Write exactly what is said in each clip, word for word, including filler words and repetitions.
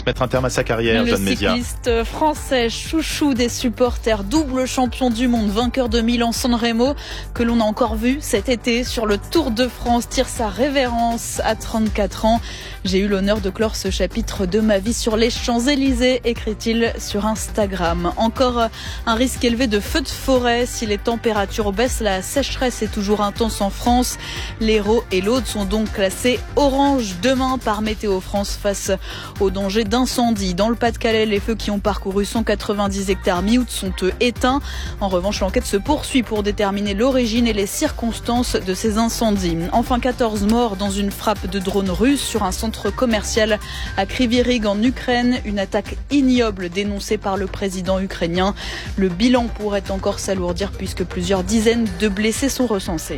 France mettre un terme à sa carrière, Jeanne Mézia. Le cycliste français, chouchou des supporters, double champion du monde, vainqueur de Milan-San Remo, que l'on a encore vu cet été sur le Tour de France, tire sa révérence à trente-quatre ans. J'ai eu l'honneur de clore ce chapitre de ma vie sur les Champs-Élysées, écrit-il sur Instagram. Encore un risque élevé de feux de forêt. Si les températures baissent, la sécheresse est toujours intense en France. L'Hérault et l'Aude sont donc classés orange demain par Météo France face au danger d'incendie. Dans le Pas-de-Calais, les feux qui ont parcouru cent quatre-vingt-dix hectares mi-août sont eux éteints. En revanche, l'enquête se poursuit pour déterminer l'origine et les circonstances de ces incendies. Enfin, quatorze morts dans une frappe de drone russe sur un centre commercial à Kryvyi Rih en Ukraine. Une attaque ignoble dénoncée par le président ukrainien. Le bilan pourrait encore s'alourdir puisque plusieurs dizaines de blessés sont recensés.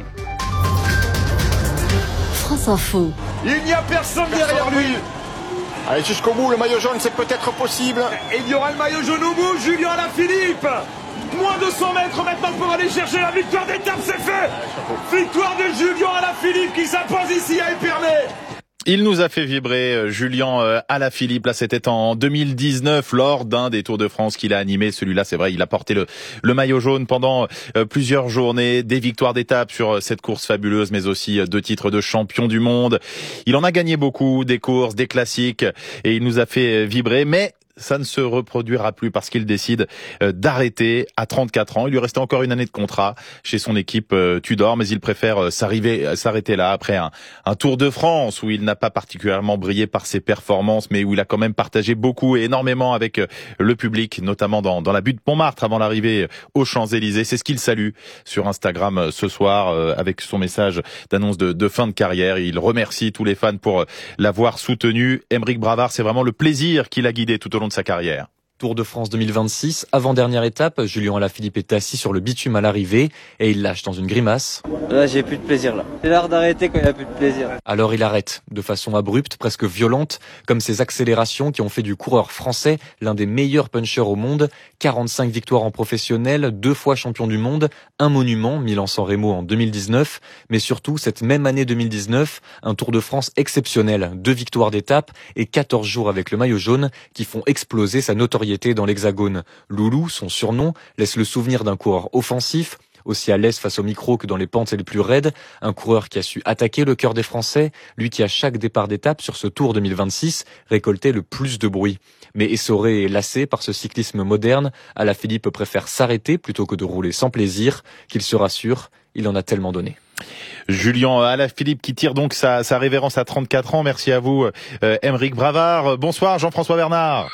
France Info. Il n'y a personne derrière lui. Allez, jusqu'au bout, le maillot jaune, c'est peut-être possible. Et il y aura le maillot jaune au bout, Julien Alaphilippe. Moins de cent mètres maintenant pour aller chercher la victoire d'étape, c'est fait. Victoire de Julien Alaphilippe qui s'impose ici à Épernay. Il nous a fait vibrer, Julien Alaphilippe. Là, c'était en deux mille dix-neuf, lors d'un des Tours de France qu'il a animé. Celui-là, c'est vrai, il a porté le, le maillot jaune pendant plusieurs journées, des victoires d'étape sur cette course fabuleuse, mais aussi deux titres de champion du monde. Il en a gagné beaucoup, des courses, des classiques, et il nous a fait vibrer, mais ça ne se reproduira plus parce qu'il décide d'arrêter à trente-quatre ans. Il lui restait encore une année de contrat chez son équipe Tudor, mais il préfère s'arriver, s'arrêter là après un, un Tour de France où il n'a pas particulièrement brillé par ses performances, mais où il a quand même partagé beaucoup et énormément avec le public, notamment dans, dans la butte Montmartre avant l'arrivée aux Champs-Élysées. C'est ce qu'il salue sur Instagram ce soir avec son message d'annonce de, de fin de carrière. Il remercie tous les fans pour l'avoir soutenu. Aymeric Bravard, c'est vraiment le plaisir qu'il a guidé tout au long de sa carrière. Tour de France deux mille vingt-six, avant-dernière étape, Julien Alaphilippe est assis sur le bitume à l'arrivée et il lâche dans une grimace. Là, j'ai plus de plaisir là. C'est l'heure d'arrêter quand il n'y a plus de plaisir. Alors il arrête, de façon abrupte, presque violente, comme ces accélérations qui ont fait du coureur français l'un des meilleurs punchers au monde. quarante-cinq victoires en professionnel, deux fois champion du monde, un monument, Milan-San Remo en deux mille dix-neuf, mais surtout cette même année deux mille dix-neuf, un Tour de France exceptionnel, deux victoires d'étape et quatorze jours avec le maillot jaune qui font exploser sa notoriété dans l'Hexagone. Loulou, son surnom, laisse le souvenir d'un coureur offensif, aussi à l'aise face au micro que dans les pentes les plus raides, un coureur qui a su attaquer le cœur des Français, lui qui à chaque départ d'étape sur ce Tour deux mille vingt-six récoltait le plus de bruit. Mais essoré et lassé par ce cyclisme moderne, Alaphilippe préfère s'arrêter plutôt que de rouler sans plaisir, qu'il se rassure, il en a tellement donné. Julien Alaphilippe qui tire donc sa, sa révérence à trente-quatre ans. Merci à vous, euh, Aymeric Bravard. Bonsoir Jean-François Bernard.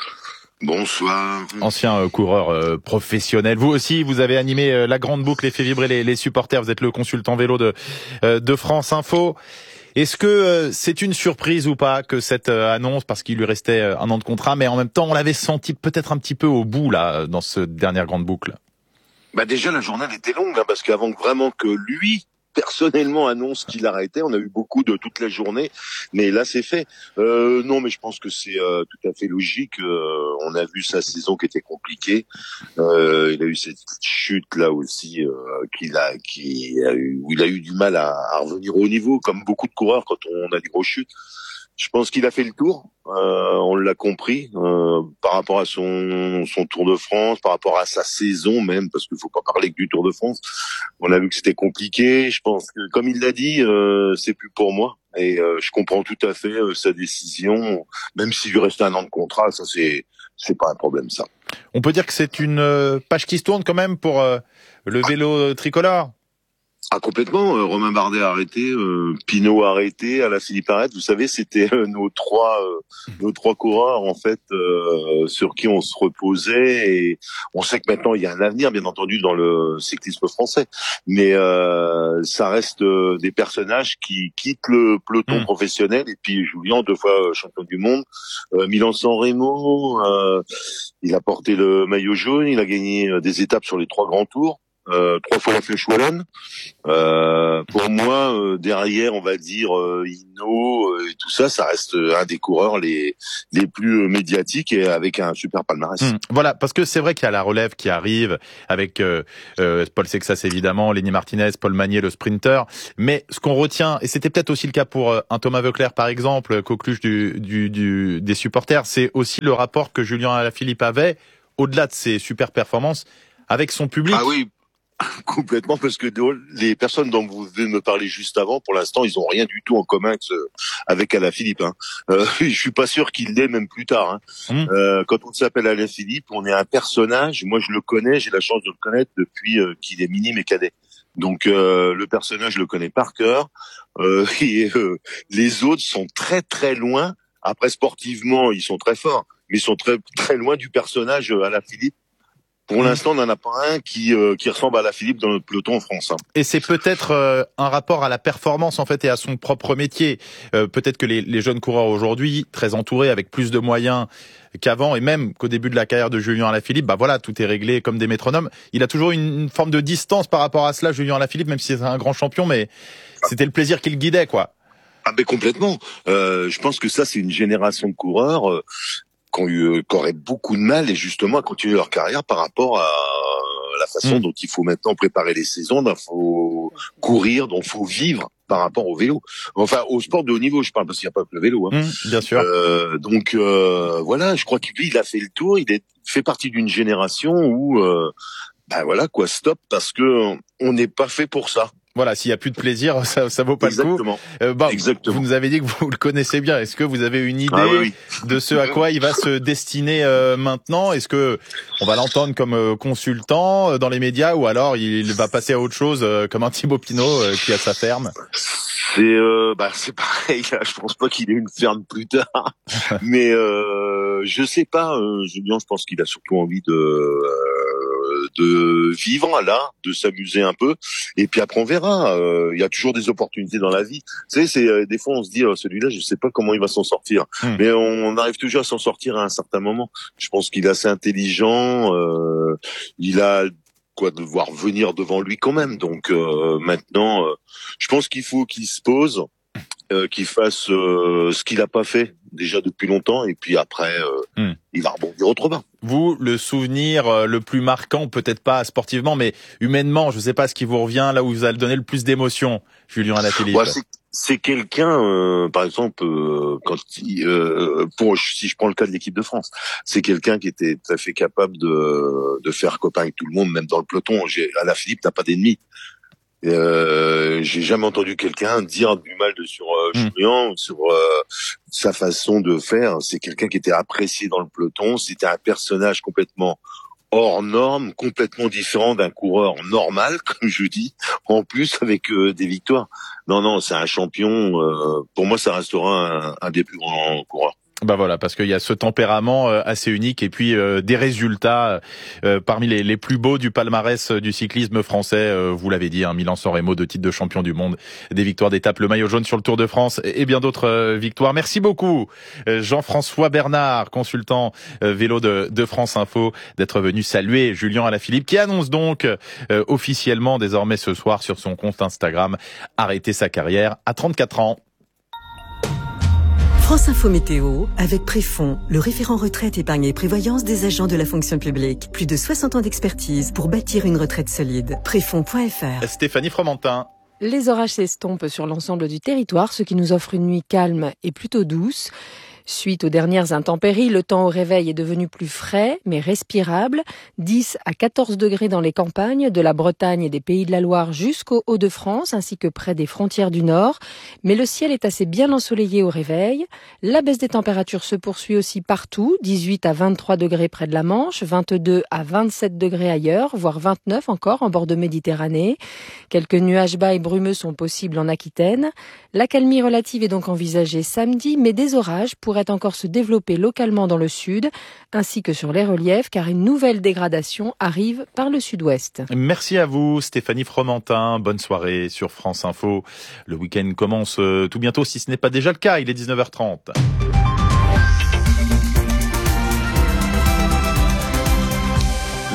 Bonsoir. Ancien euh, coureur euh, professionnel. Vous aussi, vous avez animé euh, la grande boucle et fait vibrer les, les supporters. Vous êtes le consultant vélo de, euh, de France Info. Est-ce que euh, c'est une surprise ou pas que cette euh, annonce, parce qu'il lui restait euh, un an de contrat, mais en même temps, on l'avait senti peut-être un petit peu au bout là dans cette dernière grande boucle. Bah déjà, la journée elle était longue, hein, parce qu'avant vraiment que lui personnellement annonce qu'il arrêtait, on a eu beaucoup de toute la journée, mais là c'est fait. Euh, non, mais je pense que c'est euh, tout à fait logique. Euh, on a vu sa saison qui était compliquée. Euh, il a eu cette chute là aussi, euh, qu'il a, qui a eu, où il a eu du mal à, à revenir au niveau, comme beaucoup de coureurs quand on a des grosses chutes. Je pense qu'il a fait le tour. Euh, on l'a compris euh, par rapport à son son Tour de France, par rapport à sa saison même, parce qu'il faut pas parler que du Tour de France. On a vu que c'était compliqué. Je pense que, comme il l'a dit, euh, c'est plus pour moi. Et euh, je comprends tout à fait euh, sa décision, même s'il lui restait un an de contrat. Ça, c'est c'est pas un problème, ça. On peut dire que c'est une euh, page qui se tourne quand même pour euh, le vélo tricolore. Ah, complètement. Euh, Romain Bardet a arrêté, euh, Pinot a arrêté, Alaphilippe arrête. Vous savez, c'était euh, nos trois euh, nos trois coureurs en fait euh, sur qui on se reposait, et on sait que maintenant il y a un avenir, bien entendu, dans le cyclisme français. Mais euh, ça reste euh, des personnages qui quittent le peloton mmh. professionnel. Et puis Julien, deux fois champion du monde, euh, Milan-San Remo, euh, il a porté le maillot jaune, il a gagné des étapes sur les trois grands tours. euh, trois fois la Flèche Wallonne. Euh, pour moi, euh, derrière, on va dire euh, Hinault euh, et tout ça, ça reste un des coureurs les les plus médiatiques et avec un super palmarès. Mmh, voilà, parce que c'est vrai qu'il y a la relève qui arrive avec euh, euh, Paul Sexas évidemment, Lenny Martinez, Paul Magnier, le sprinter. Mais ce qu'on retient, et c'était peut-être aussi le cas pour euh, un Thomas Voeckler par exemple, coqueluche du, du, du des supporters, c'est aussi le rapport que Julien Alaphilippe avait au-delà de ses super performances avec son public. Ah oui. Complètement, parce que les personnes dont vous venez de me parler juste avant, pour l'instant, ils ont rien du tout en commun avec Alaphilippe. Hein. Euh, je suis pas sûr qu'il l'ait même plus tard. Hein. Mmh. Euh, quand on s'appelle Alaphilippe, on est un personnage. Moi, je le connais, j'ai la chance de le connaître depuis euh, qu'il est minime et cadet. Donc, euh, le personnage, je le connais par cœur. Euh, et euh, les autres sont très très loin. Après, sportivement, ils sont très forts, mais ils sont très très loin du personnage Alaphilippe. Pour l'instant, on n'en a pas un qui euh, qui ressemble à Alaphilippe dans notre peloton en France. Hein. Et c'est peut-être euh, un rapport à la performance en fait et à son propre métier. Euh, peut-être que les, les jeunes coureurs aujourd'hui, très entourés, avec plus de moyens qu'avant et même qu'au début de la carrière de Julien Alaphilippe, bah voilà, tout est réglé comme des métronomes. Il a toujours une, une forme de distance par rapport à cela, Julien Alaphilippe, même si c'est un grand champion, mais c'était le plaisir qui le guidait, quoi. Ah ben complètement. Euh, je pense que ça, c'est une génération de coureurs. Euh, qui ont eu, qui auraient beaucoup de mal et justement à continuer leur carrière par rapport à la façon mmh. dont il faut maintenant préparer les saisons, dont il faut courir, dont il faut vivre par rapport au vélo. Enfin, au sport de haut niveau, je parle parce qu'il n'y a pas que le vélo. Hein. Mmh, bien sûr. Euh, donc euh, voilà, je crois que lui, il a fait le tour. Il est fait partie d'une génération où, euh, ben voilà quoi, stop, parce que on n'est pas fait pour ça. Voilà, s'il y a plus de plaisir, ça, ça vaut pas Exactement. le coup. Euh, bah, Exactement. Vous nous avez dit que vous le connaissez bien. Est-ce que vous avez une idée ah, oui, oui. de ce à quoi il va se destiner euh, maintenant? Est-ce que on va l'entendre comme euh, consultant euh, dans les médias ou alors il va passer à autre chose euh, comme un Thibaut Pinot euh, qui a sa ferme? C'est euh, bah c'est pareil. Là, je pense pas qu'il ait une ferme plus tard, mais euh, je sais pas. Euh, Julien, je pense qu'il a surtout envie de euh, de vivre là, de s'amuser un peu, et puis après on verra. Il euh, y a toujours des opportunités dans la vie. Tu sais, c'est euh, des fois on se dit oh, celui-là, je sais pas comment il va s'en sortir, mmh. mais on, on arrive toujours à s'en sortir à un certain moment. Je pense qu'il est assez intelligent. Euh, il a quoi devoir venir devant lui quand même. Donc euh, maintenant, euh, je pense qu'il faut qu'il se pose, euh, qu'il fasse euh, ce qu'il a pas fait déjà depuis longtemps, et puis après, euh, mm. il va rebondir autrement. Vous, le souvenir euh, le plus marquant, peut-être pas sportivement, mais humainement, je sais pas ce qui vous revient, là où vous allez donner le plus d'émotion, Julien Alaphilippe. Ouais, c'est, c'est quelqu'un, euh, par exemple, euh, quand il, euh, pour si je prends le cas de l'équipe de France, c'est quelqu'un qui était tout à fait capable de de faire copain avec tout le monde, même dans le peloton. J'ai, Alaphilippe n'a pas d'ennemis. Euh, j'ai jamais entendu quelqu'un dire du mal de sur euh, mmh. Julien, sur euh, sa façon de faire. C'est quelqu'un qui était apprécié dans le peloton. C'était un personnage complètement hors norme, complètement différent d'un coureur normal, comme je dis, en plus avec euh, des victoires. Non, non, c'est un champion. Euh, pour moi, ça restera un, un des plus grands coureurs. Bah voilà, parce qu'il y a ce tempérament assez unique et puis euh, des résultats euh, parmi les, les plus beaux du palmarès du cyclisme français. Euh, vous l'avez dit, hein, Milan-San Remo, deux titres de champion du monde, des victoires d'étape, le maillot jaune sur le Tour de France et bien d'autres euh, victoires. Merci beaucoup, euh, Jean-François Bernard, consultant euh, vélo de, de France Info, d'être venu saluer Julien Alaphilippe, qui annonce donc euh, officiellement désormais ce soir sur son compte Instagram arrêter sa carrière à trente-quatre ans. France Info Météo, avec Préfond, le référent retraite, épargne et prévoyance des agents de la fonction publique. Plus de soixante ans d'expertise pour bâtir une retraite solide. Préfond point F R. Stéphanie Fromentin. Les orages s'estompent sur l'ensemble du territoire, ce qui nous offre une nuit calme et plutôt douce. Suite aux dernières intempéries, le temps au réveil est devenu plus frais, mais respirable. dix à quatorze degrés dans les campagnes, de la Bretagne et des Pays de la Loire jusqu'aux Hauts-de-France, ainsi que près des frontières du Nord. Mais le ciel est assez bien ensoleillé au réveil. La baisse des températures se poursuit aussi partout. dix-huit à vingt-trois degrés près de la Manche, vingt-deux à vingt-sept degrés ailleurs, voire vingt-neuf encore en bord de Méditerranée. Quelques nuages bas et brumeux sont possibles en Aquitaine. L'accalmie relative est donc envisagée samedi, mais des orages pourraient encore se développer localement dans le sud, ainsi que sur les reliefs, car une nouvelle dégradation arrive par le sud-ouest. Merci à vous, Stéphanie Fromentin. Bonne soirée sur France Info. Le week-end commence tout bientôt, si ce n'est pas déjà le cas. Il est dix-neuf heures trente.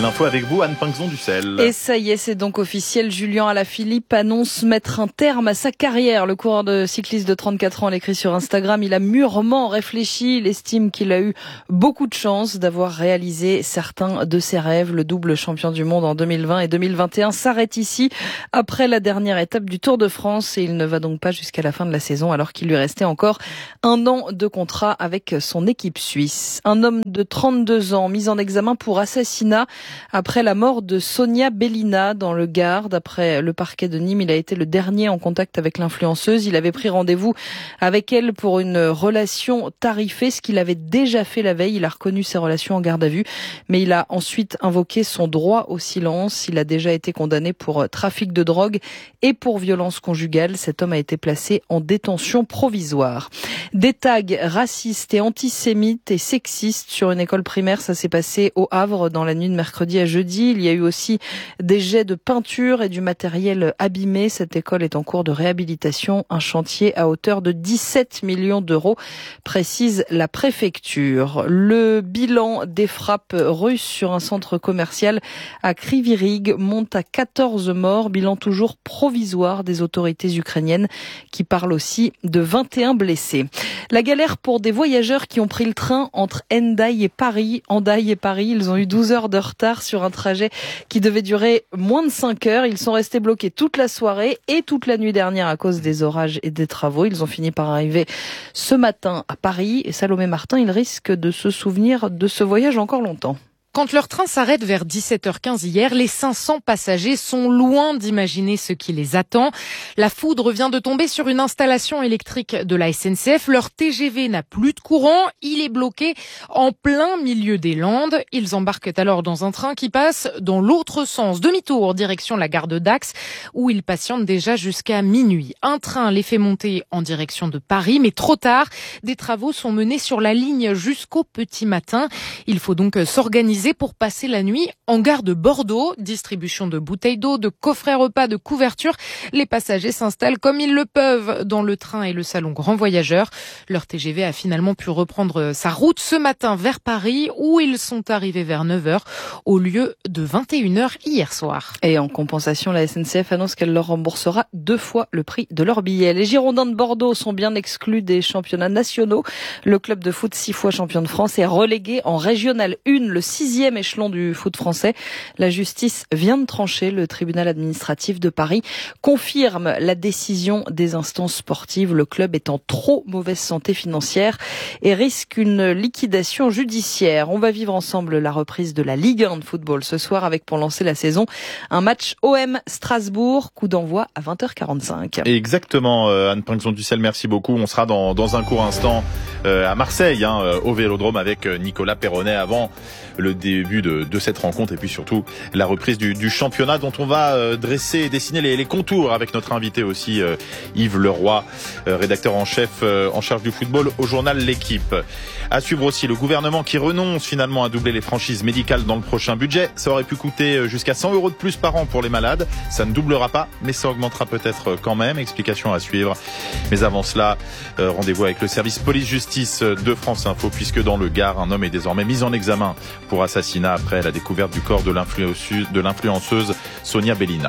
l'info avec vous, Anne Pinxon-Dussel. Et ça y est, c'est donc officiel. Julien Alaphilippe annonce mettre un terme à sa carrière. Le coureur de cycliste de trente-quatre ans l'écrit sur Instagram. Il a mûrement réfléchi. Il estime qu'il a eu beaucoup de chance d'avoir réalisé certains de ses rêves. Le double champion du monde en deux mille vingt et deux mille vingt et un s'arrête ici après la dernière étape du Tour de France et il ne va donc pas jusqu'à la fin de la saison alors qu'il lui restait encore un an de contrat avec son équipe suisse. Un homme de trente-deux ans mis en examen pour assassinat après la mort de Sonia Bellina dans le Gard. D'après le parquet de Nîmes, il a été le dernier en contact avec l'influenceuse. Il avait pris rendez-vous avec elle pour une relation tarifée, ce qu'il avait déjà fait la veille. Il a reconnu ses relations en garde à vue, mais il a ensuite invoqué son droit au silence. Il a déjà été condamné pour trafic de drogue et pour violence conjugale. Cet homme a été placé en détention provisoire. Des tags racistes et antisémites et sexistes sur une école primaire, ça s'est passé au Havre dans la nuit de mercredi à jeudi. Il y a eu aussi des jets de peinture et du matériel abîmé. Cette école est en cours de réhabilitation, un chantier à hauteur de dix-sept millions d'euros, précise la préfecture. Le bilan des frappes russes sur un centre commercial à Kryvyi Rih monte à quatorze morts, bilan toujours provisoire des autorités ukrainiennes qui parlent aussi de vingt et un blessés. La galère pour des voyageurs qui ont pris le train entre Hendaye et Paris. Hendaye et Paris, ils ont eu douze heures de retard sur un trajet qui devait durer moins de cinq heures. Ils sont restés bloqués toute la soirée et toute la nuit dernière à cause des orages et des travaux. Ils ont fini par arriver ce matin à Paris. Et Salomé Martin, il risque de se souvenir de ce voyage encore longtemps. Quand leur train s'arrête vers dix-sept heures quinze hier, les cinq cents passagers sont loin d'imaginer ce qui les attend. La foudre vient de tomber sur une installation électrique de la S N C F. Leur T G V n'a plus de courant. Il est bloqué en plein milieu des Landes. Ils embarquent alors dans un train qui passe dans l'autre sens, demi-tour, direction la gare de Dax, où ils patientent déjà jusqu'à minuit. Un train les fait monter en direction de Paris, mais trop tard. Des travaux sont menés sur la ligne jusqu'au petit matin. Il faut donc s'organiser pour passer la nuit en gare de Bordeaux. Distribution de bouteilles d'eau, de coffrets repas, de couvertures. Les passagers s'installent comme ils le peuvent dans le train et le salon grand voyageur. Leur T G V a finalement pu reprendre sa route ce matin vers Paris où ils sont arrivés vers neuf heures au lieu de vingt et une heures hier soir. Et en compensation, la S N C F annonce qu'elle leur remboursera deux fois le prix de leur billet. Les Girondins de Bordeaux sont bien exclus des championnats nationaux. Le club de foot, six fois champion de France, est relégué en Régional un, le sixième échelon du foot français. La justice vient de trancher. Le tribunal administratif de Paris confirme la décision des instances sportives. Le club est en trop mauvaise santé financière et risque une liquidation judiciaire. On va vivre ensemble la reprise de la Ligue un de football ce soir avec, pour lancer la saison, un match O M Strasbourg, coup d'envoi à vingt heures quarante-cinq. Exactement, Anne Pinxon-Dussel, merci beaucoup. On sera dans, dans un court instant euh, à Marseille, hein, au Vélodrome avec Nicolas Perronnet avant le début de, de cette rencontre et puis surtout la reprise du, du championnat dont on va euh, dresser et dessiner les, les contours avec notre invité aussi euh, Yves Leroy, euh, rédacteur en chef euh, en charge du football au journal L'Équipe. À suivre aussi le gouvernement qui renonce finalement à doubler les franchises médicales dans le prochain budget. Ça aurait pu coûter jusqu'à cent euros de plus par an pour les malades. Ça ne doublera pas, mais ça augmentera peut-être quand même. Explication à suivre. Mais avant cela, euh, rendez-vous avec le service police-justice de France Info, puisque dans le Gard, un homme est désormais mis en examen pour assassinat après la découverte du corps de l'influenceuse Sonia Bellina.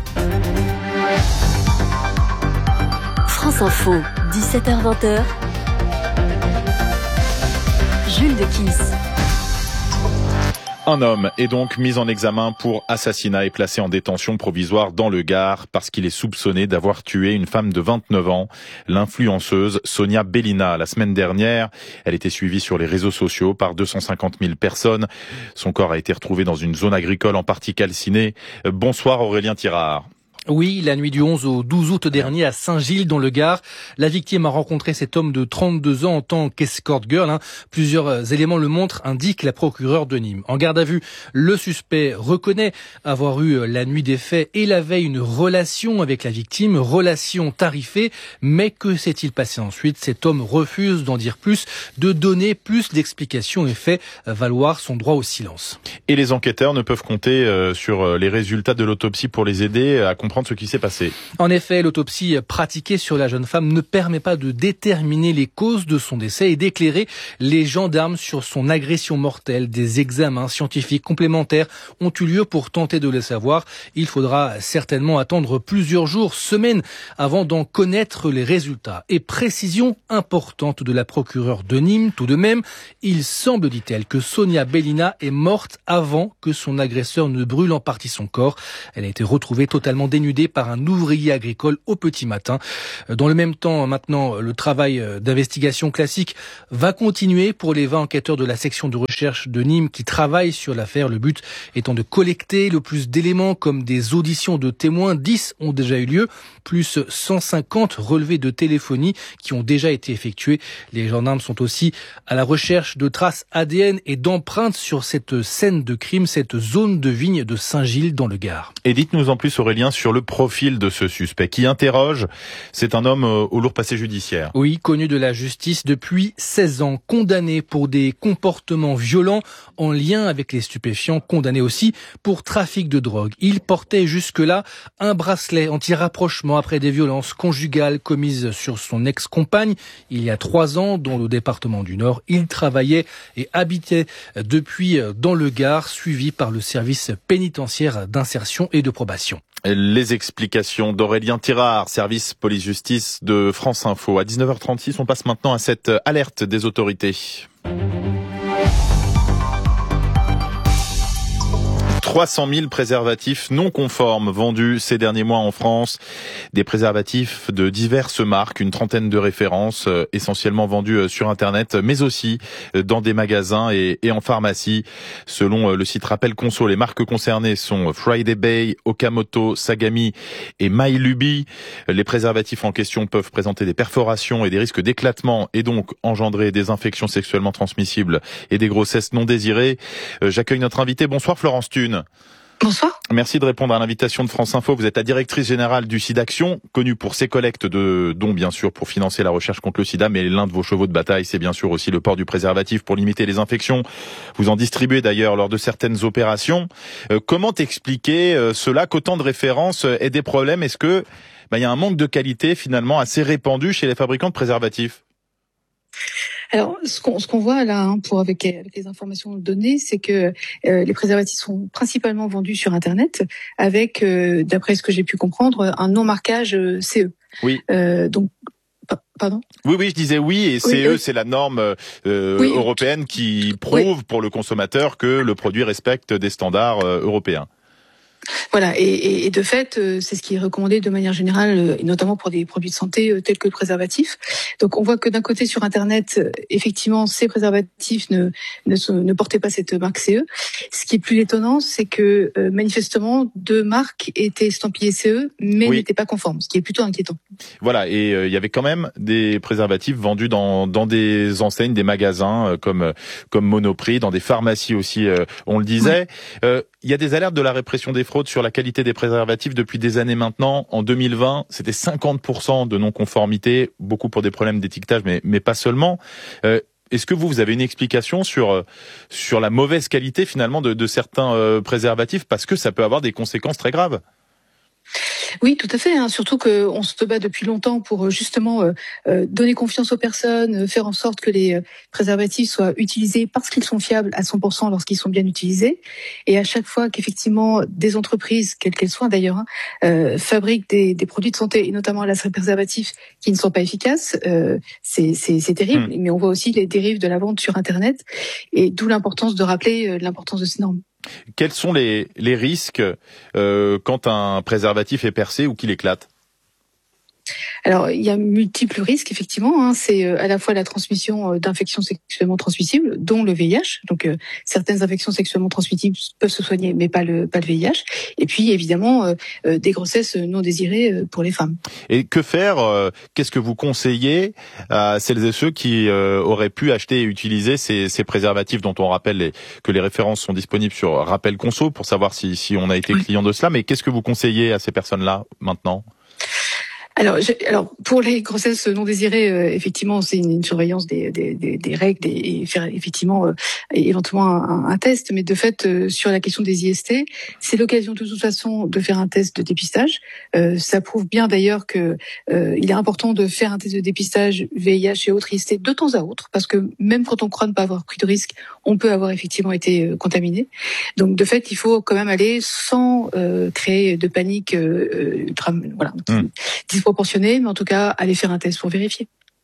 France Info, dix-sept heures vingt. Jules de Kiss. Un homme est donc mis en examen pour assassinat et placé en détention provisoire dans le Gard parce qu'il est soupçonné d'avoir tué une femme de vingt-neuf ans, l'influenceuse Sonia Bellina. La semaine dernière, elle était suivie sur les réseaux sociaux par deux cent cinquante mille personnes. Son corps a été retrouvé dans une zone agricole en partie calcinée. Bonsoir Aurélien Tirard. Oui, la nuit du onze au douze août dernier à Saint-Gilles dans le Gard, la victime a rencontré cet homme de trente-deux ans en tant qu'escort girl. Hein. Plusieurs éléments le montrent, indique la procureure de Nîmes. En garde à vue, le suspect reconnaît avoir eu la nuit des faits et la veille une relation avec la victime, relation tarifée. Mais que s'est-il passé ensuite? Cet homme refuse d'en dire plus, de donner plus d'explications et fait valoir son droit au silence. Et les enquêteurs ne peuvent compter sur les résultats de l'autopsie pour les aider à comprendre comprendre ce qui s'est passé. En effet, l'autopsie pratiquée sur la jeune femme ne permet pas de déterminer les causes de son décès et d'éclairer les gendarmes sur son agression mortelle. Des examens scientifiques complémentaires ont eu lieu pour tenter de le savoir. Il faudra certainement attendre plusieurs jours, semaines, avant d'en connaître les résultats. Et précision importante de la procureure de Nîmes, tout de même, il semble, dit-elle, que Sonia Bellina est morte avant que son agresseur ne brûle en partie son corps. Elle a été retrouvée totalement dénudée par un ouvrier agricole au petit matin. Dans le même temps, maintenant, le travail d'investigation classique va continuer pour les vingt enquêteurs de la section de recherche de Nîmes qui travaillent sur l'affaire. Le but étant de collecter le plus d'éléments comme des auditions de témoins. dix ont déjà eu lieu, plus cent cinquante relevés de téléphonie qui ont déjà été effectués. Les gendarmes sont aussi à la recherche de traces A D N et d'empreintes sur cette scène de crime, cette zone de vigne de Saint-Gilles dans le Gard. Et dites-nous en plus, Aurélien, sur le profil de ce suspect qui interroge. C'est un homme au lourd passé judiciaire. Oui, connu de la justice depuis seize ans, condamné pour des comportements violents en lien avec les stupéfiants, condamné aussi pour trafic de drogue. Il portait jusque-là un bracelet anti-rapprochement après des violences conjugales commises sur son ex-compagne il y a trois ans dans le département du Nord. Il travaillait et habitait depuis dans le Gard, suivi par le service pénitentiaire d'insertion et de probation. Les explications d'Aurélien Tirard, service police-justice de France Info. À dix-neuf heures trente-six, on passe maintenant à cette alerte des autorités. trois cent mille préservatifs non conformes vendus ces derniers mois en France. Des préservatifs de diverses marques, une trentaine de références, euh, essentiellement vendus sur Internet, mais aussi dans des magasins et, et en pharmacie. Selon le site Rappel Conso, les marques concernées sont Friday Bay, Okamoto, Sagami et Mylubi. Les préservatifs en question peuvent présenter des perforations et des risques d'éclatement et donc engendrer des infections sexuellement transmissibles et des grossesses non désirées. Euh, j'accueille notre invité. Bonsoir Florence Thune. Bonsoir. Merci de répondre à l'invitation de France Info. Vous êtes la directrice générale du SIDAction, connue pour ses collectes de dons, bien sûr, pour financer la recherche contre le sida, mais l'un de vos chevaux de bataille, c'est bien sûr aussi le port du préservatif pour limiter les infections. Vous en distribuez d'ailleurs lors de certaines opérations. Euh, comment expliquer euh, cela, qu'autant de références euh, aient des problèmes? Est-ce que bah, y a un manque de qualité finalement assez répandu chez les fabricants de préservatifs? Alors, ce qu'on, ce qu'on voit là, hein, pour avec, avec les informations données, c'est que euh, les préservatifs sont principalement vendus sur Internet, avec, euh, d'après ce que j'ai pu comprendre, un non-marquage euh, C E. Oui. Euh, donc, pardon. Oui, oui, je disais oui, et C E, oui, oui. C'est la norme euh, oui. européenne qui prouve oui. pour le consommateur que le produit respecte des standards euh, européens. Voilà, et, et, et de fait, c'est ce qui est recommandé de manière générale, et notamment pour des produits de santé tels que le préservatif. Donc, on voit que d'un côté sur Internet, effectivement, ces préservatifs ne, ne, ne portaient pas cette marque C E. Ce qui est plus étonnant, c'est que euh, manifestement, deux marques étaient estampillées C E, mais oui. n'étaient pas conformes, ce qui est plutôt inquiétant. Voilà, et euh, il y avait quand même des préservatifs vendus dans, dans des enseignes, des magasins euh, comme comme Monoprix, dans des pharmacies aussi, euh, on le disait. Il ouais. euh, y a des alertes de la répression des fraudes sur la qualité des préservatifs depuis des années maintenant. En deux mille vingt, c'était cinquante pour cent de non-conformité, beaucoup pour des problèmes d'étiquetage, mais, mais pas seulement. Euh, Est-ce que vous, vous avez une explication sur sur la mauvaise qualité finalement de, de certains euh, préservatifs, parce que ça peut avoir des conséquences très graves? Oui, tout à fait. Hein. Surtout qu'on se bat depuis longtemps pour justement euh, euh, donner confiance aux personnes, faire en sorte que les euh, préservatifs soient utilisés parce qu'ils sont fiables à cent pour cent lorsqu'ils sont bien utilisés. Et à chaque fois qu'effectivement des entreprises, quelles qu'elles soient d'ailleurs, hein, euh, fabriquent des, des produits de santé, et notamment là, ces préservatifs qui ne sont pas efficaces, euh, c'est, c'est, c'est terrible. Mmh. Mais on voit aussi les dérives de la vente sur Internet, et d'où l'importance de rappeler euh, l'importance de ces normes. Quels sont les, les risques euh, quand un préservatif est percé ou qu'il éclate ? Alors, il y a multiples risques, effectivement. Hein. C'est à la fois la transmission d'infections sexuellement transmissibles, dont le V I H. Donc, euh, certaines infections sexuellement transmissibles peuvent se soigner, mais pas le, pas le V I H. Et puis, évidemment, euh, des grossesses non désirées pour les femmes. Et que faire euh, Qu'est-ce que vous conseillez à celles et ceux qui euh, auraient pu acheter et utiliser ces, ces préservatifs dont on rappelle les, que les références sont disponibles sur Rappel Conso pour savoir si, si on a été oui. client de cela. Mais qu'est-ce que vous conseillez à ces personnes-là maintenant ? Alors, alors pour les grossesses non désirées, euh, effectivement, c'est une, une surveillance des, des, des, des règles et, et faire effectivement euh, éventuellement un, un test. Mais de fait, euh, sur la question des I S T, c'est l'occasion de toute façon de faire un test de dépistage. Euh, ça prouve bien d'ailleurs que euh, il est important de faire un test de dépistage V I H et autres I S T de temps à autre, parce que même quand on croit ne pas avoir pris de risque, on peut avoir effectivement été euh, contaminé. Donc de fait, il faut quand même aller sans euh, créer de panique, euh, euh, voilà. Mmh. Disproportionné, mais en tout cas, aller faire un test pour vérifier.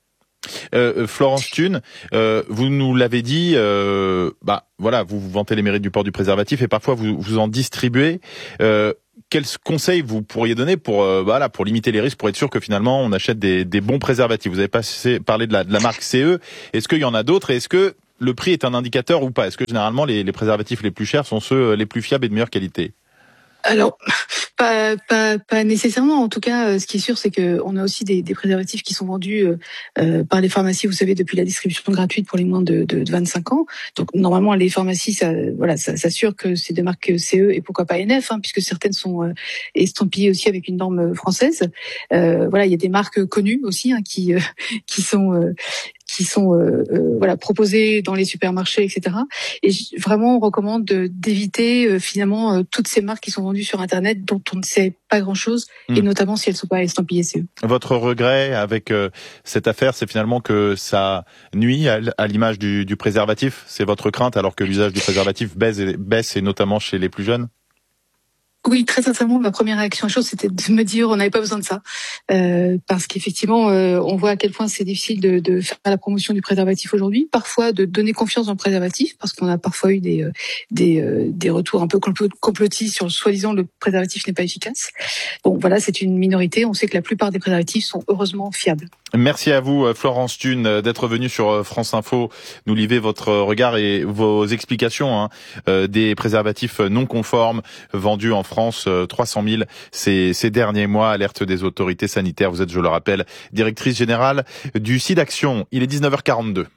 Euh, Florence Thune, euh, vous nous l'avez dit, euh, bah voilà, vous, vous vantez les mérites du port du préservatif et parfois vous, vous en distribuez. Euh, quels conseils vous pourriez donner pour, euh, voilà, pour limiter les risques, pour être sûr que finalement on achète des, des bons préservatifs? Vous avez passé, parlé de la, de la marque C E. Est-ce qu'il y en a d'autres et est-ce que le prix est un indicateur ou pas? Est-ce que généralement les, les préservatifs les plus chers sont ceux les plus fiables et de meilleure qualité? Alors, pas, pas, pas nécessairement. En tout cas, ce qui est sûr, c'est que on a aussi des, des préservatifs qui sont vendus euh, par les pharmacies. Vous savez, depuis la distribution gratuite pour les moins de, de, de vingt-cinq ans. Donc, normalement, les pharmacies, ça, voilà, ça s'assure que c'est de marque C E et pourquoi pas N F, hein, puisque certaines sont euh, estampillées aussi avec une norme française. Euh, voilà, il y a des marques connues aussi hein, qui, euh, qui sont euh, qui sont euh, euh, voilà proposés dans les supermarchés, et cetera. Et vraiment, on recommande de, d'éviter euh, finalement euh, toutes ces marques qui sont vendues sur Internet dont on ne sait pas grand-chose, mmh. et notamment si elles ne sont pas estampillées C E. Votre regret avec euh, cette affaire, c'est finalement que ça nuit à, à l'image du, du préservatif. C'est votre crainte, alors que l'usage du préservatif baisse et, baisse et notamment chez les plus jeunes? Oui, très sincèrement, ma première réaction à chose, c'était de me dire on n'avait pas besoin de ça, euh, parce qu'effectivement, euh, on voit à quel point c'est difficile de, de faire la promotion du préservatif aujourd'hui, parfois de donner confiance dans le préservatif, parce qu'on a parfois eu des des, euh, des retours un peu complotistes sur soi-disant le préservatif n'est pas efficace. Bon, voilà, c'est une minorité. On sait que la plupart des préservatifs sont heureusement fiables. Merci à vous, Florence Thune, d'être venue sur France Info nous livrer votre regard et vos explications hein, euh, des préservatifs non conformes vendus en France, euh, trois cent mille ces, ces derniers mois. Alerte des autorités sanitaires. Vous êtes, je le rappelle, directrice générale du SIDAction. Il est dix-neuf heures quarante-deux.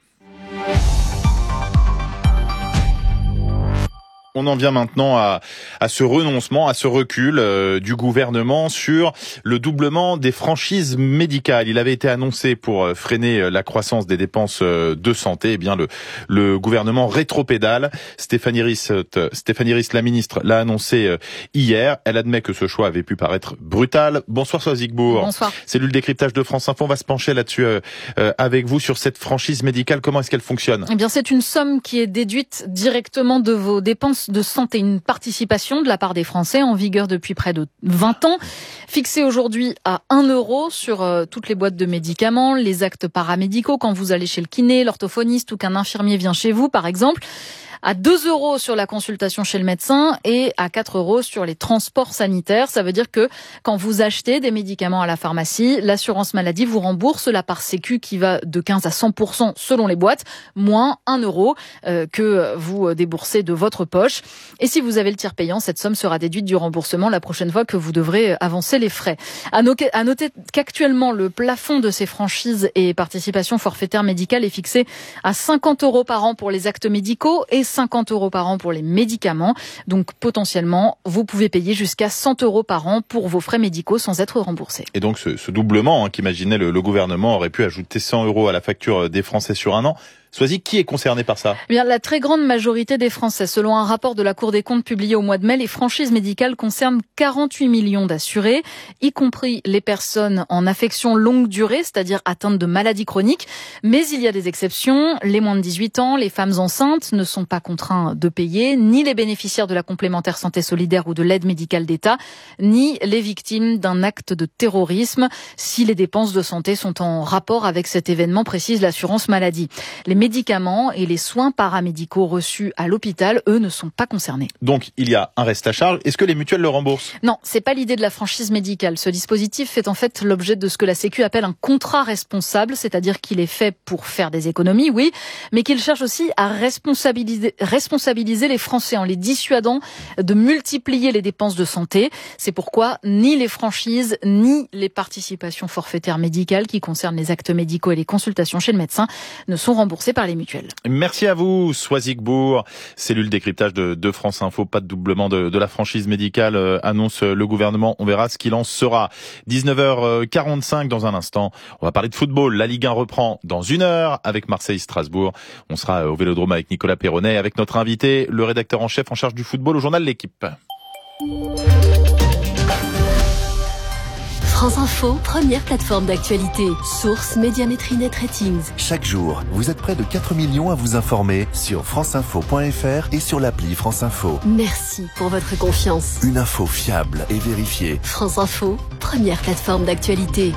On en vient maintenant à, à ce renoncement, à ce recul euh, du gouvernement sur le doublement des franchises médicales. Il avait été annoncé pour euh, freiner la croissance des dépenses euh, de santé. Eh bien, le, le gouvernement rétropédale. Stéphanie Rist, euh, Stéphanie Rist, la ministre, l'a annoncé euh, hier. Elle admet que ce choix avait pu paraître brutal. Bonsoir, Soazigbourg. Bonsoir. Cellule décryptage de France Info. On va se pencher là-dessus euh, euh, avec vous sur cette franchise médicale. Comment est-ce qu'elle fonctionne? Eh bien, c'est une somme qui est déduite directement de vos dépenses de santé, une participation de la part des Français en vigueur depuis près de vingt ans, fixée aujourd'hui à un euro sur euh, toutes les boîtes de médicaments, les actes paramédicaux quand vous allez chez le kiné, l'orthophoniste ou qu'un infirmier vient chez vous, par exemple, à deux euros sur la consultation chez le médecin et à quatre euros sur les transports sanitaires. Ça veut dire que quand vous achetez des médicaments à la pharmacie, l'assurance maladie vous rembourse la part sécu qui va de quinze à cent pour cent selon les boîtes, moins un euro euh, que vous déboursez de votre poche. Et si vous avez le tiers payant, cette somme sera déduite du remboursement la prochaine fois que vous devrez avancer les frais. À noter, à noter qu'actuellement, le plafond de ces franchises et participations forfaitaires médicales est fixé à cinquante euros par an pour les actes médicaux et cinquante euros par an pour les médicaments. Donc potentiellement, vous pouvez payer jusqu'à cent euros par an pour vos frais médicaux sans être remboursé. Et donc ce, ce doublement hein, qu'imaginait le, le gouvernement aurait pu ajouter cent euros à la facture des Français sur un an. Sois-y, qui est concerné par ça? Eh bien, la très grande majorité des Français. Selon un rapport de la Cour des comptes publié au mois de mai, les franchises médicales concernent quarante-huit millions d'assurés, y compris les personnes en affection longue durée, c'est-à-dire atteintes de maladies chroniques. Mais il y a des exceptions. Les moins de dix-huit ans, les femmes enceintes ne sont pas contraints de payer, ni les bénéficiaires de la complémentaire santé solidaire ou de l'aide médicale d'État, ni les victimes d'un acte de terrorisme, si les dépenses de santé sont en rapport avec cet événement, précise l'assurance maladie. Les médicaments et les soins paramédicaux reçus à l'hôpital, eux, ne sont pas concernés. Donc, il y a un reste à charge. Est-ce que les mutuelles le remboursent? Non, c'est pas l'idée de la franchise médicale. Ce dispositif fait en fait l'objet de ce que la Sécu appelle un contrat responsable, c'est-à-dire qu'il est fait pour faire des économies, oui, mais qu'il cherche aussi à responsabiliser, responsabiliser les Français en les dissuadant de multiplier les dépenses de santé. C'est pourquoi ni les franchises, ni les participations forfaitaires médicales qui concernent les actes médicaux et les consultations chez le médecin ne sont remboursées remboursés par les mutuelles. Merci à vous, Soisigbourg. Cellule décryptage de, de France Info. Pas de doublement de, de la franchise médicale, euh, annonce le gouvernement. On verra ce qu'il en sera. dix-neuf heures quarante-cinq dans un instant. On va parler de football. La Ligue un reprend dans une heure avec Marseille-Strasbourg. On sera au Vélodrome avec Nicolas Perronnet, avec notre invité, le rédacteur en chef en charge du football au journal L'Équipe. France Info, première plateforme d'actualité. Source Médiamétrie Net Ratings. Chaque jour, vous êtes près de quatre millions à vous informer sur franceinfo point f r et sur l'appli France Info. Merci pour votre confiance. Une info fiable et vérifiée. France Info, première plateforme d'actualité.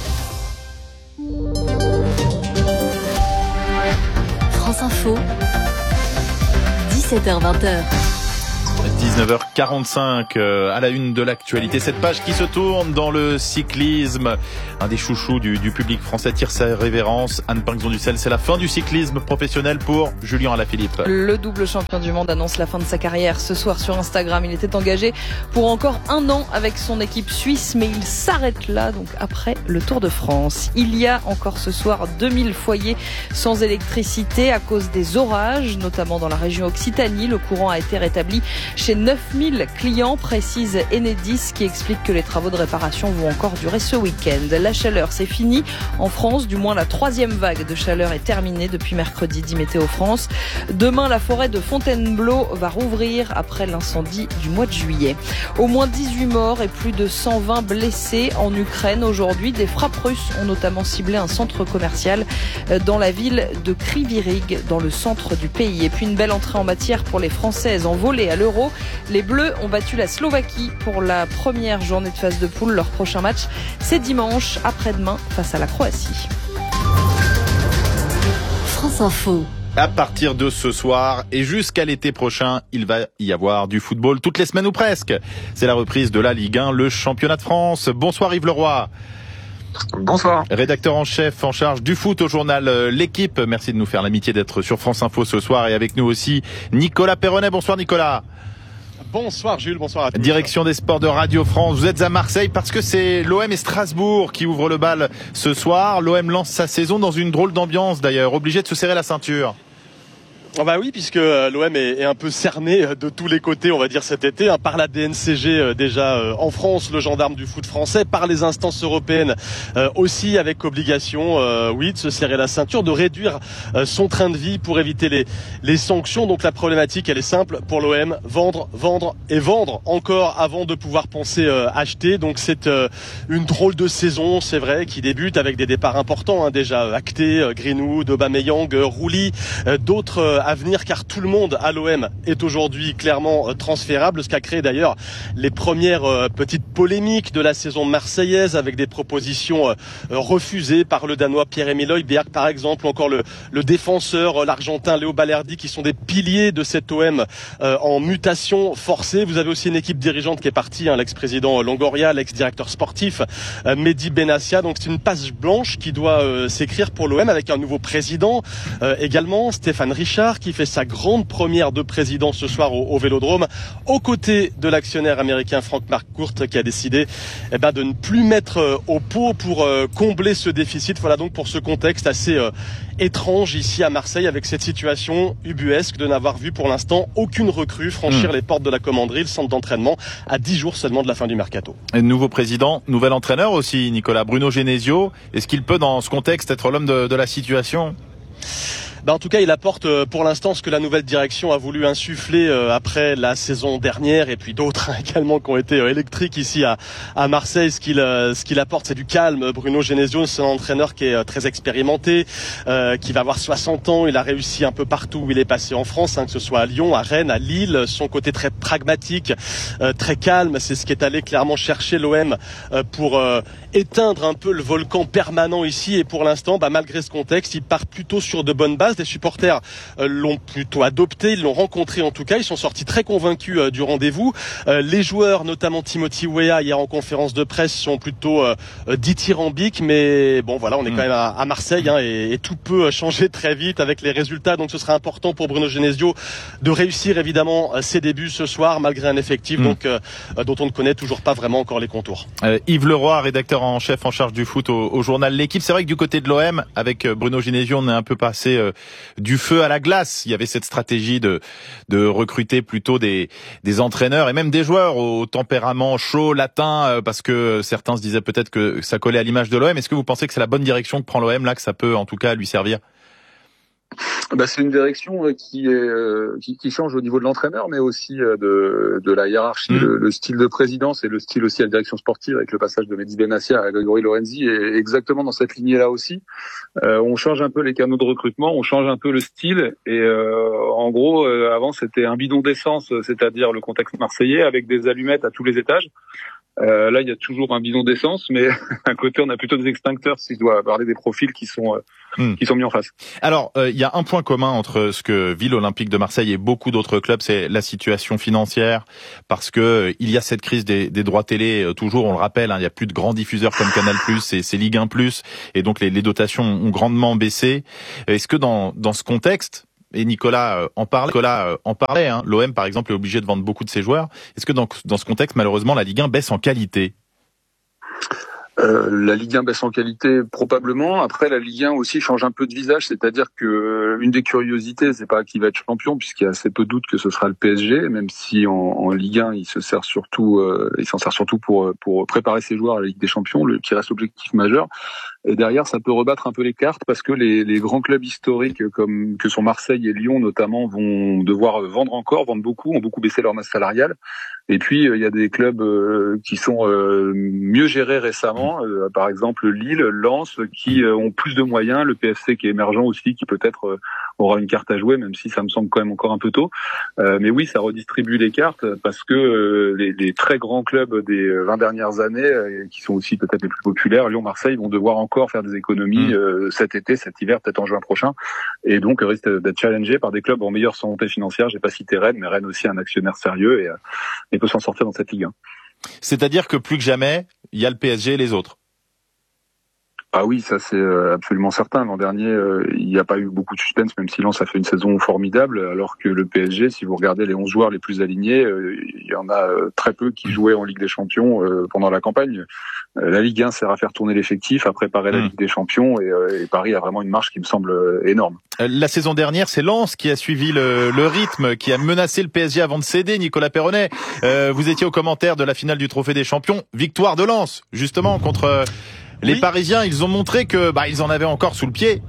France Info, dix-sept heures vingt. dix-neuf heures quarante-cinq euh, à la une de l'actualité. Cette page qui se tourne dans le cyclisme. Un des chouchous du, du public français tire sa révérence. Anne Pinxon-Dussel, c'est la fin du cyclisme professionnel pour Julien Alaphilippe. Le double champion du monde annonce la fin de sa carrière ce soir sur Instagram. Il était engagé pour encore un an avec son équipe suisse, mais il s'arrête là, donc après le Tour de France. Il y a encore ce soir deux mille foyers sans électricité à cause des orages, notamment dans la région Occitanie. Le courant a été rétabli chez neuf mille clients, précise Enedis, qui explique que les travaux de réparation vont encore durer ce week-end. La chaleur, c'est fini. En France, du moins la troisième vague de chaleur est terminée depuis mercredi, dit Météo France. Demain, la forêt de Fontainebleau va rouvrir après l'incendie du mois de juillet. Au moins dix-huit morts et plus de cent vingt blessés en Ukraine. Aujourd'hui, des frappes russes ont notamment ciblé un centre commercial dans la ville de Kryvyi-Rih, dans le centre du pays. Et puis une belle entrée en matière pour les Françaises en volée à l'Euro. Les Bleus ont battu la Slovaquie pour la première journée de phase de poule. Leur prochain match, c'est dimanche, après-demain, face à la Croatie. France Info. À partir de ce soir et jusqu'à l'été prochain, il va y avoir du football toutes les semaines ou presque. C'est la reprise de la Ligue un, le championnat de France. Bonsoir Yves Leroy. Bonsoir. Rédacteur en chef en charge du foot au journal L'Équipe. Merci de nous faire l'amitié d'être sur France Info ce soir. Et avec nous aussi Nicolas Perronnet. Bonsoir Nicolas. Bonsoir Jules, bonsoir à tous. Direction des sports de Radio France. Vous êtes à Marseille parce que c'est l'O M et Strasbourg qui ouvrent le bal ce soir. L'O M lance sa saison dans une drôle d'ambiance d'ailleurs, obligé de se serrer la ceinture. Oh bah oui, puisque l'O M est un peu cerné de tous les côtés, on va dire cet été, hein, par la D N C G déjà en France, le gendarme du foot français, par les instances européennes euh, aussi, avec obligation, euh, oui, de se serrer la ceinture, de réduire euh, son train de vie pour éviter les, les sanctions. Donc la problématique, elle est simple pour l'O M, vendre, vendre et vendre encore avant de pouvoir penser euh, acheter. Donc c'est euh, une drôle de saison, c'est vrai, qui débute avec des départs importants, hein, déjà actés, euh, Greenwood, Aubameyang, euh, Rouli, euh, d'autres euh, à venir, car tout le monde à l'O M est aujourd'hui clairement transférable, ce qui a créé d'ailleurs les premières euh, petites polémiques de la saison marseillaise, avec des propositions euh, refusées par le Danois Pierre-Emile Højbjerg par exemple, ou encore le, le défenseur, euh, l'Argentin Léo Balerdi, qui sont des piliers de cet O M euh, en mutation forcée. Vous avez aussi une équipe dirigeante qui est partie, hein, l'ex-président Longoria, l'ex-directeur sportif euh, Mehdi Benassia. Donc c'est une page blanche qui doit euh, s'écrire pour l'O M, avec un nouveau président euh, également, Stéphane Richard, qui fait sa grande première de président ce soir au, au Vélodrome, aux côtés de l'actionnaire américain Frank McCourt, qui a décidé eh ben, de ne plus mettre euh, au pot pour euh, combler ce déficit. Voilà donc pour ce contexte assez euh, étrange ici à Marseille, avec cette situation ubuesque de n'avoir vu pour l'instant aucune recrue franchir mmh. les portes de la commanderie, le centre d'entraînement, à dix jours seulement de la fin du mercato. Et nouveau président, nouvel entraîneur aussi, Nicolas. Bruno Genesio, est-ce qu'il peut dans ce contexte être l'homme de, de la situation ? Ben en tout cas, il apporte pour l'instant ce que la nouvelle direction a voulu insuffler après la saison dernière, et puis d'autres également qui ont été électriques ici à, à Marseille. Ce qu'il, ce qu'il apporte, c'est du calme. Bruno Genesio, c'est un entraîneur qui est très expérimenté, euh, qui va avoir soixante ans. Il a réussi un peu partout où il est passé en France, hein, que ce soit à Lyon, à Rennes, à Lille. Son côté très pragmatique, euh, très calme, c'est ce qui est allé clairement chercher l'O M euh, pour euh, éteindre un peu le volcan permanent ici. Et pour l'instant, bah, malgré ce contexte, il part plutôt sur de bonnes bases. Les supporters euh, l'ont plutôt adopté, ils l'ont rencontré en tout cas, ils sont sortis très convaincus euh, du rendez-vous. Euh, les joueurs, notamment Timothy Weah hier en conférence de presse, sont plutôt euh, dithyrambiques, mais bon voilà, on est mmh. quand même à, à Marseille, hein, et, et tout peut changer très vite avec les résultats. Donc ce sera important pour Bruno Genesio de réussir évidemment ses débuts ce soir, malgré un effectif mmh. donc euh, dont on ne connaît toujours pas vraiment encore les contours. Euh, Yves Leroy, rédacteur en chef en charge du foot au, au journal L'Équipe. C'est vrai que du côté de l'O M, avec Bruno Genesio, on est un peu passé euh, du feu à la glace. Il y avait cette stratégie de de recruter plutôt des des entraîneurs et même des joueurs au tempérament chaud, latin, parce que certains se disaient peut-être que ça collait à l'image de l'O M. Est-ce que vous pensez que c'est la bonne direction que prend l'O M là, que ça peut en tout cas lui servir? Bah, c'est une direction qui est euh, qui, qui change au niveau de l'entraîneur, mais aussi euh, de de la hiérarchie, mmh. le, le style de présidence et le style aussi à la direction sportive, avec le passage de Mehdi Benassia à Grégory Lorenzi, est exactement dans cette lignée-là aussi. Euh, on change un peu les canaux de recrutement, on change un peu le style, et euh, en gros, euh, avant c'était un bidon d'essence, c'est-à-dire le contexte marseillais, avec des allumettes à tous les étages. Euh, là, il y a toujours un bidon d'essence, mais à côté, on a plutôt des extincteurs, si je dois parler des profils qui sont euh, mmh. qui sont mis en face. Alors, il euh, y a un point commun entre ce que vit l'Olympique de Marseille et beaucoup d'autres clubs, c'est la situation financière, parce que euh, il y a cette crise des, des droits télé. Euh, toujours, on le rappelle, hein, il y a plus de grands diffuseurs comme Canal+, et c'est Ligue un plus, et donc les, les dotations ont grandement baissé. Est-ce que dans dans ce contexte, et Nicolas en parlait, Nicolas en parlait, hein. L'O M par exemple est obligé de vendre beaucoup de ses joueurs. Est-ce que dans, dans ce contexte, malheureusement, la Ligue un baisse en qualité? Euh, la Ligue un baisse en qualité probablement. Après, la Ligue un aussi change un peu de visage, c'est-à-dire que euh, une des curiosités, c'est pas qui va être champion, puisqu'il y a assez peu de doute que ce sera le P S G, même si en, en Ligue un, il se sert surtout, euh, il s'en sert surtout pour pour préparer ses joueurs à la Ligue des Champions, le, qui reste l'objectif majeur. Et derrière, ça peut rebattre un peu les cartes, parce que les, les grands clubs historiques comme que sont Marseille et Lyon notamment vont devoir vendre encore, vendre beaucoup, ont beaucoup baissé leur masse salariale. Et puis il y a des clubs euh, qui sont euh, mieux gérés récemment, euh, par exemple Lille, Lens, qui euh, ont plus de moyens, le P F C qui est émergent aussi, qui peut-être euh, aura une carte à jouer, même si ça me semble quand même encore un peu tôt. Euh, mais oui, ça redistribue les cartes, parce que euh, les, les très grands clubs des vingt dernières années, euh, qui sont aussi peut-être les plus populaires, Lyon, Marseille, vont devoir encore faire des économies euh, cet été, cet hiver, peut-être en juin prochain, et donc risque d'être challengé par des clubs en meilleure santé financière. J'ai pas cité Rennes, mais Rennes aussi un actionnaire sérieux, et, euh, et peut s'en sortir dans cette Ligue un. C'est-à-dire que plus que jamais, il y a le P S G et les autres. Ah oui, ça c'est absolument certain. L'an dernier, euh, il n'y a pas eu beaucoup de suspense, même si Lens a fait une saison formidable, alors que le P S G, si vous regardez les onze joueurs les plus alignés, euh, il y en a euh, très peu qui jouaient en Ligue des Champions euh, pendant la campagne. Euh, la Ligue un sert à faire tourner l'effectif, à préparer la mmh. Ligue des Champions, et, euh, et Paris a vraiment une marche qui me semble euh, énorme. La saison dernière, c'est Lens qui a suivi le, le rythme, qui a menacé le P S G avant de céder. Nicolas Perronnet, euh, vous étiez au commentaire de la finale du Trophée des Champions. Victoire de Lens, justement, contre... Euh, Les oui. Parisiens, ils ont montré que bah ils en avaient encore sous le pied.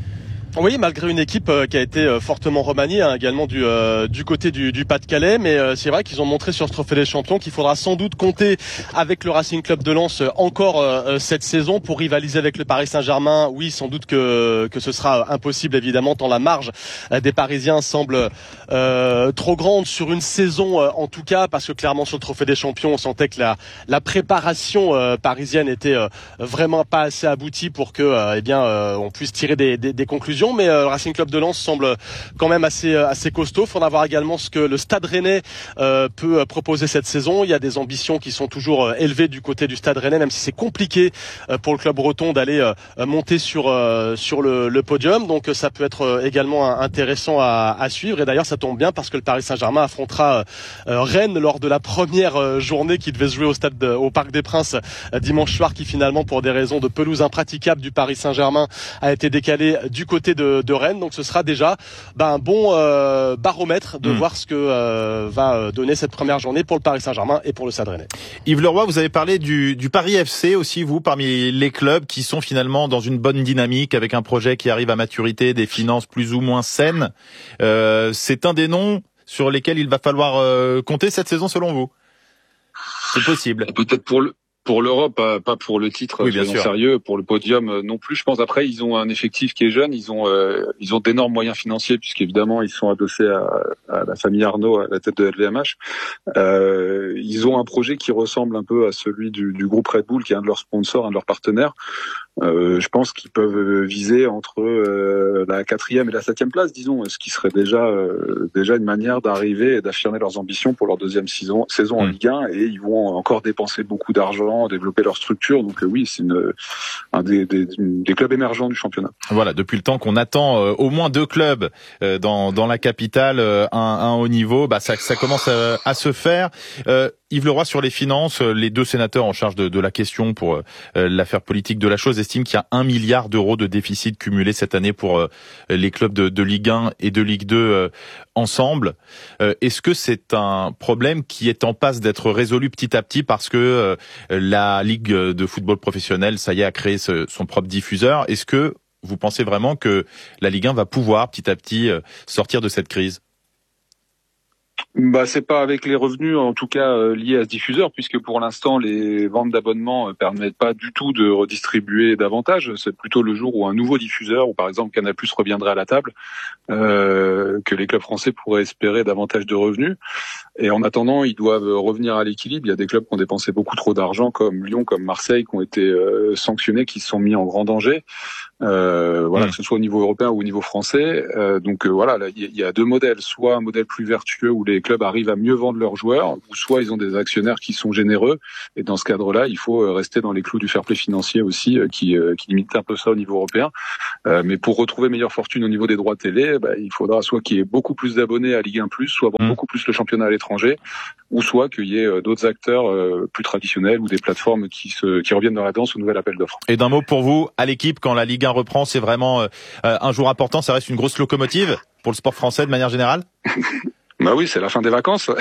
Oui, malgré une équipe euh, qui a été euh, fortement remaniée, hein, également du euh, du côté du, du Pas-de-Calais, mais euh, c'est vrai qu'ils ont montré sur ce Trophée des Champions qu'il faudra sans doute compter avec le Racing Club de Lens euh, encore euh, cette saison pour rivaliser avec le Paris Saint-Germain. Oui, sans doute que que ce sera impossible évidemment, tant la marge euh, des Parisiens semble euh, trop grande sur une saison euh, en tout cas, parce que clairement sur le Trophée des Champions, on sentait que la la préparation euh, parisienne était euh, vraiment pas assez aboutie pour que euh, eh bien euh, on puisse tirer des des, des conclusions. Mais euh, le Racing Club de Lens semble quand même assez assez costaud. Il faudra voir également ce que le Stade Rennais euh, peut proposer cette saison. Il y a des ambitions qui sont toujours euh, élevées du côté du Stade Rennais, même si c'est compliqué euh, pour le club breton d'aller euh, monter sur euh, sur le, le podium. Donc ça peut être euh, également intéressant à, à suivre. Et d'ailleurs, ça tombe bien parce que le Paris Saint-Germain affrontera euh, Rennes lors de la première euh, journée qui devait se jouer au stade de, au Parc des Princes euh, dimanche soir, qui finalement, pour des raisons de pelouse impraticable du Paris Saint-Germain, a été décalé du côté De, de Rennes. Donc ce sera déjà ben, un bon euh, baromètre de mmh. voir ce que euh, va donner cette première journée pour le Paris Saint-Germain et pour le Stade Rennais. Yves Leroy, vous avez parlé du, du Paris F C aussi, vous, parmi les clubs qui sont finalement dans une bonne dynamique, avec un projet qui arrive à maturité, des finances plus ou moins saines. Euh, c'est un des noms sur lesquels il va falloir euh, compter cette saison, selon vous? C'est possible. Peut-être pour le Pour l'Europe, pas pour le titre, oui, bien sûr. Sérieux, pour le podium non plus. Je pense après ils ont un effectif qui est jeune, ils ont euh, ils ont d'énormes moyens financiers, puisqu'évidemment ils sont adossés à, à la famille Arnaud à la tête de L V M H. Euh, ils ont un projet qui ressemble un peu à celui du, du groupe Red Bull, qui est un de leurs sponsors, un de leurs partenaires. Euh, je pense qu'ils peuvent viser entre euh, la quatrième et la septième place, disons, ce qui serait déjà euh, déjà une manière d'arriver et d'affirmer leurs ambitions pour leur deuxième saison, saison en Ligue un, et ils vont encore dépenser beaucoup d'argent, développer leur structure. Donc euh, oui, c'est une, un des, des, des clubs émergents du championnat. Voilà, depuis le temps qu'on attend euh, au moins deux clubs euh, dans dans la capitale, euh, un, un haut niveau, bah ça ça commence à, à se faire. Euh, Yves Leroy, sur les finances, les deux sénateurs en charge de, de la question pour euh, l'affaire politique de la chose estiment qu'il y a un milliard d'euros de déficit cumulé cette année pour euh, les clubs de, de Ligue un et de Ligue deux euh, ensemble. Euh, est-ce que c'est un problème qui est en passe d'être résolu petit à petit parce que euh, la Ligue de football professionnel, ça y est, a créé ce, son propre diffuseur? Est-ce que vous pensez vraiment que la Ligue un va pouvoir petit à petit euh, sortir de cette crise? Bah, c'est pas avec les revenus, en tout cas euh, liés à ce diffuseur, puisque pour l'instant les ventes d'abonnements ne permettent pas du tout de redistribuer davantage. C'est plutôt le jour où un nouveau diffuseur, ou par exemple Canal+ reviendrait à la table, euh, que les clubs français pourraient espérer davantage de revenus. Et en attendant, ils doivent revenir à l'équilibre. Il y a des clubs qui ont dépensé beaucoup trop d'argent, comme Lyon, comme Marseille, qui ont été euh, sanctionnés, qui se sont mis en grand danger. Euh, voilà, mmh. que ce soit au niveau européen ou au niveau français. Euh, donc euh, voilà, il y a deux modèles. Soit un modèle plus vertueux où les clubs arrivent à mieux vendre leurs joueurs, ou soit ils ont des actionnaires qui sont généreux. Et dans ce cadre-là, il faut rester dans les clous du fair play financier aussi, euh, qui, euh, qui limite un peu ça au niveau européen. Euh, mais pour retrouver meilleure fortune au niveau des droits télé, bah, il faudra soit qu'il y ait beaucoup plus d'abonnés à Ligue un plus, soit mmh. beaucoup plus le championnat à l'étranger, ou soit qu'il y ait d'autres acteurs euh, plus traditionnels ou des plateformes qui, se, qui reviennent dans la danse au nouvel appel d'offres. Et d'un mot pour vous, à l'équipe, quand la Ligue un reprend, c'est vraiment euh, un jour important, ça reste une grosse locomotive pour le sport français de manière générale? Bah oui, c'est la fin des vacances.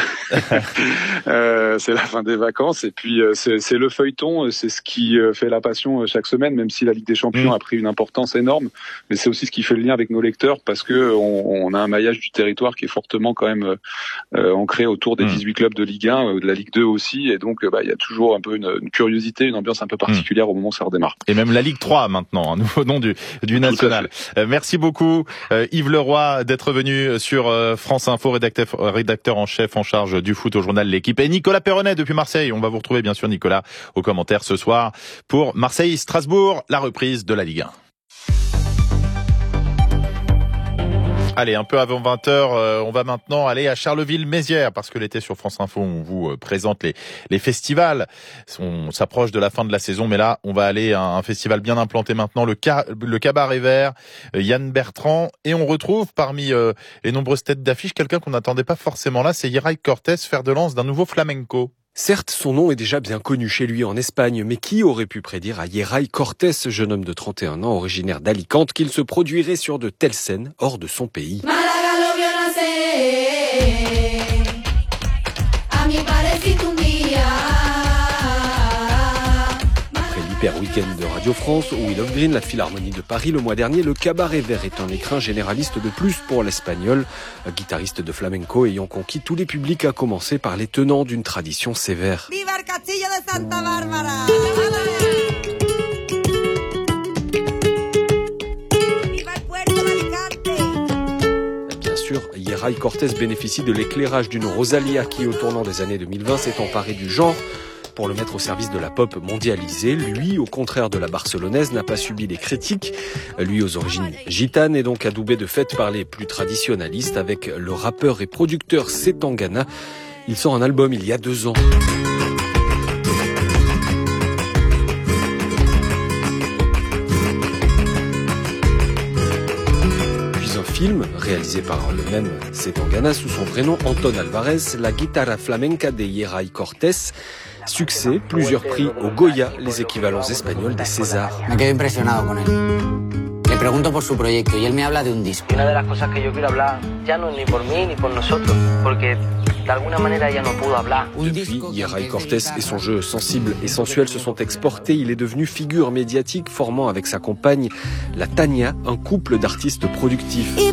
euh, c'est la fin des vacances et puis euh, c'est, c'est le feuilleton, c'est ce qui euh, fait la passion euh, chaque semaine, même si la Ligue des Champions mmh. a pris une importance énorme. Mais c'est aussi ce qui fait le lien avec nos lecteurs parce que on, on a un maillage du territoire qui est fortement quand même euh, ancré autour des mmh. dix-huit clubs de Ligue un, euh, de la Ligue deux aussi. Et donc, bah, il y a toujours un peu une, une curiosité, une ambiance un peu particulière mmh. au moment où ça redémarre. Et même la Ligue trois maintenant, un nouveau nom du, du national. Euh, merci beaucoup euh, Yves Leroy d'être venu sur euh, France Info, rédacteur, rédacteur en chef en charge du foot au journal L'Équipe. Et Nicolas Perronnet depuis Marseille. On va vous retrouver bien sûr Nicolas aux commentaires ce soir pour Marseille-Strasbourg, la reprise de la Ligue un. Allez, un peu avant vingt heures, euh, on va maintenant aller à Charleville-Mézières parce que l'été sur France Info, on vous euh, présente les, les festivals. On s'approche de la fin de la saison, mais là, on va aller à un festival bien implanté maintenant, le, Car- le Cabaret Vert, euh, Yann Bertrand. Et on retrouve parmi euh, les nombreuses têtes d'affiche quelqu'un qu'on n'attendait pas forcément là, c'est Yeray Cortés, fer de lance d'un nouveau flamenco. Certes, son nom est déjà bien connu chez lui en Espagne, mais qui aurait pu prédire à Yeray Cortés, jeune homme de trente et un ans, originaire d'Alicante, qu'il se produirait sur de telles scènes hors de son pays. Hyper Week-end de Radio France, au Wheel of Green, la Philharmonie de Paris le mois dernier, le Cabaret Vert est un écrin généraliste de plus pour l'Espagnol, un guitariste de flamenco ayant conquis tous les publics, à commencer par les tenants d'une tradition sévère. Viva el Castillo de Santa Bárbara! Viva el Puerto d'Alicante! Bien sûr, Yeray Cortés bénéficie de l'éclairage d'une Rosalía qui, au tournant des années deux mille vingt, s'est emparée du genre pour le mettre au service de la pop mondialisée. Lui, au contraire de la barcelonaise, n'a pas subi les critiques. Lui, aux origines gitanes, est donc adoubé de fait par les plus traditionnalistes avec le rappeur et producteur Zetangana. Il sort un album il y a deux ans. Puis un film réalisé par le même Zetangana sous son vrai nom Anton Alvarez, La Guitarra Flamenca de Yeray Cortés. Succès, plusieurs prix au Goya, les équivalents espagnols des Césars. Me quedo impresionado con él. Le pregunto por su proyecto y él me habla de un disco. Una de las cosas que yo quiero hablar ya no es ni por mí ni por nosotros, porque de alguna manera ella no pudo hablar. Depuis, Yeray Cortés et son jeu sensible et sensuel se sont exportés. Il est devenu figure médiatique, formant avec sa compagne, la Tania, un couple d'artistes productifs.